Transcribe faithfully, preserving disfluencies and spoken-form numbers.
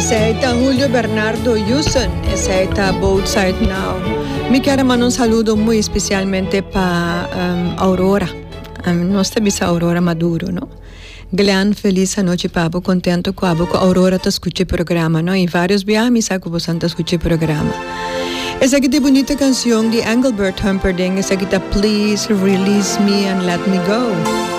Ese está Julio Bernardo Houston, ese está Both Side Now. Me quero mandar um saludo muito especialmente para um, Aurora, um, nossa bisa Aurora Maduro, não? Glenn, feliz noite para você, contento com a com Aurora tá escutando o programa, não? E vários biamis sabe que você tá escutando o programa. Essa aqui é bonita canção de Engelbert Humperdinck, essa aqui tá Please Release Me and Let Me Go.